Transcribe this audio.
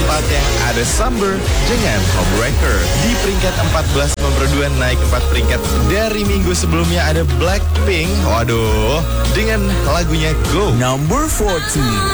keempat yang ada Summer dengan Homewrecker. Di peringkat 14 nomor 2 naik 4 peringkat dari minggu sebelumnya ada Blackpink. Waduh, dengan lagunya Go. Number 14.